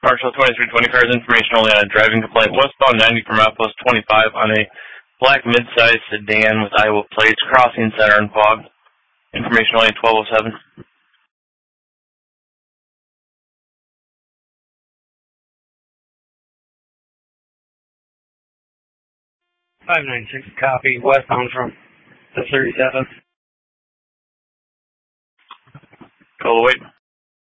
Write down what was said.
Marshall 2320 cars, information only on a driving complaint. Westbound 90 from Outpost 25 on a black mid-size sedan with Iowa plates, crossing center and fog. Information only at 1207. 596 copy, westbound from the 37th. Call await.